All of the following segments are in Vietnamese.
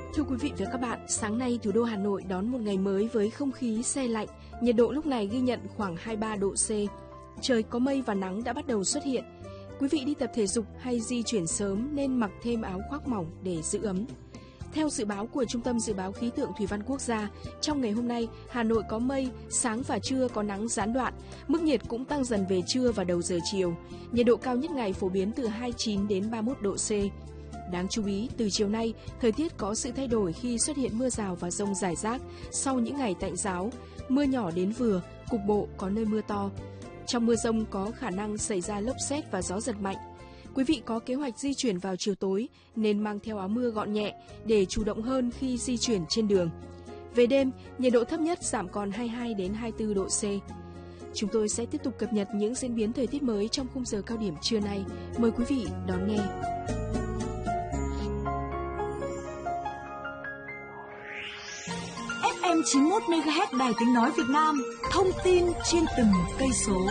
Thưa quý vị và các bạn, sáng nay thủ đô Hà Nội đón một ngày mới với không khí se lạnh, nhiệt độ lúc này ghi nhận khoảng 23 độ C. Trời có mây và nắng đã bắt đầu xuất hiện. Quý vị đi tập thể dục hay di chuyển sớm nên mặc thêm áo khoác mỏng để giữ ấm. Theo dự báo của Trung tâm Dự báo Khí tượng Thủy văn Quốc gia, trong ngày hôm nay, Hà Nội có mây, sáng và trưa có nắng gián đoạn, mức nhiệt cũng tăng dần về trưa và đầu giờ chiều. Nhiệt độ cao nhất ngày phổ biến từ 29 đến 31 độ C. Đáng chú ý, từ chiều nay, thời tiết có sự thay đổi khi xuất hiện mưa rào và dông rải rác sau những ngày tạnh giáo, mưa nhỏ đến vừa, cục bộ có nơi mưa to. Trong mưa dông có khả năng xảy ra lốc sét và gió giật mạnh. Quý vị có kế hoạch di chuyển vào chiều tối nên mang theo áo mưa gọn nhẹ để chủ động hơn khi di chuyển trên đường. Về đêm, nhiệt độ thấp nhất giảm còn 22 đến 24 độ C. Chúng tôi sẽ tiếp tục cập nhật những diễn biến thời tiết mới trong khung giờ cao điểm trưa nay. Mời quý vị đón nghe. FM 91 MHz Đài Tiếng nói Việt Nam, thông tin trên từng cây số.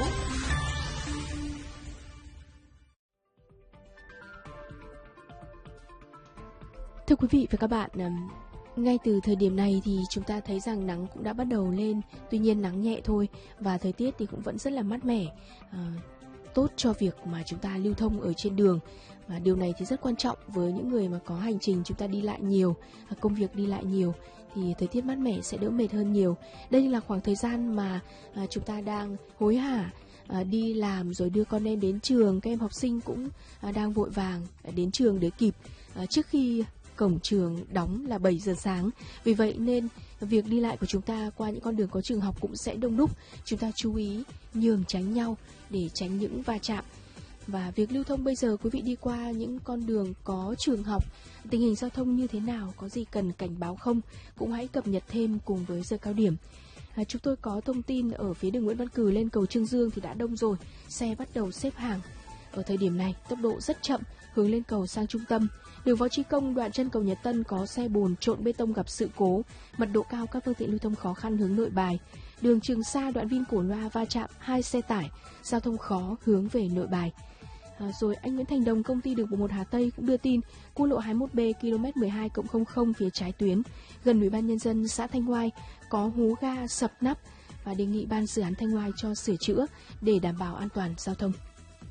Thưa quý vị và các bạn, ngay từ thời điểm này thì chúng ta thấy rằng nắng cũng đã bắt đầu lên, tuy nhiên nắng nhẹ thôi và thời tiết thì cũng vẫn rất là mát mẻ, tốt cho việc mà chúng ta lưu thông ở trên đường. Và điều này thì rất quan trọng với những người mà có hành trình chúng ta đi lại nhiều, công việc đi lại nhiều thì thời tiết mát mẻ sẽ đỡ mệt hơn nhiều. Đây là khoảng thời gian mà chúng ta đang hối hả đi làm rồi đưa con em đến trường, các em học sinh cũng đang vội vàng đến trường để kịp trước khi cổng trường đóng là 7 giờ sáng. Vì vậy nên việc đi lại của chúng ta qua những con đường có trường học cũng sẽ đông đúc. Chúng ta chú ý nhường tránh nhau để tránh những va chạm. Và việc lưu thông bây giờ, quý vị đi qua những con đường có trường học, tình hình giao thông như thế nào, có gì cần cảnh báo không, cũng hãy cập nhật thêm cùng với giờ cao điểm. Chúng tôi có thông tin ở phía đường Nguyễn Văn Cừ lên cầu Trương Dương thì đã đông rồi, xe bắt đầu xếp hàng. Ở thời điểm này, tốc độ rất chậm, hướng lên cầu sang trung tâm. Đường Võ Chí Công đoạn chân cầu Nhật Tân có xe bồn trộn bê tông gặp sự cố, mật độ cao, các phương tiện lưu thông khó khăn hướng Nội Bài. Đường Trường Sa đoạn Vin Cổ Loa va chạm 2 xe tải, giao thông khó hướng về Nội Bài. Rồi anh Nguyễn Thành Đồng, công ty đường bộ 1 Hà Tây cũng đưa tin quốc lộ 21B km 12+00 phía trái tuyến gần Ủy ban Nhân dân xã Thanh Hoai có hố ga sập nắp và đề nghị ban dự án Thanh Hoai cho sửa chữa để đảm bảo an toàn giao thông.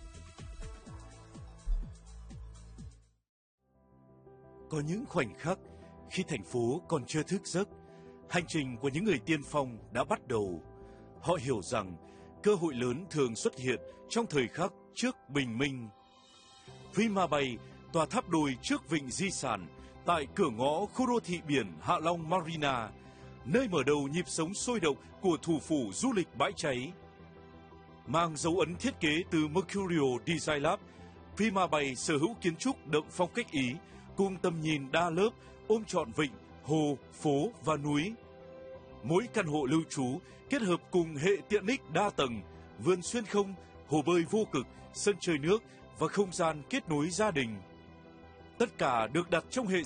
Có những khoảnh khắc khi thành phố còn chưa thức giấc, hành trình của những người tiên phong đã bắt đầu. Họ hiểu rằng cơ hội lớn thường xuất hiện trong thời khắc trước bình minh. Prima Bay, tòa tháp đôi trước vịnh di sản, tại cửa ngõ khu đô thị biển Hạ Long Marina, nơi mở đầu nhịp sống sôi động của thủ phủ du lịch bãi cháy. Mang dấu ấn thiết kế từ Mercurio Design Lab, Prima Bay sở hữu kiến trúc đậm phong cách Ý, cùng tầm nhìn đa lớp, ôm trọn vịnh, hồ, phố và núi. Mỗi căn hộ lưu trú kết hợp cùng hệ tiện ích đa tầng, vườn xuyên không, hồ bơi vô cực, sân chơi nước và không gian kết nối gia đình. Tất cả được đặt trong hệ